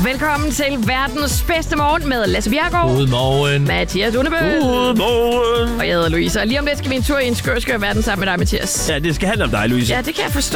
Velkommen til verdens bedste morgen med Lasse Bjerregaard. Godmorgen. Mathias Undebø. Godmorgen. Og jeg hedder Louise. Og lige om lidt skal vi en tur i en skør verden sammen med dig, Mathias. Ja, det skal handle om dig, Louise. Ja, det kan jeg forstå.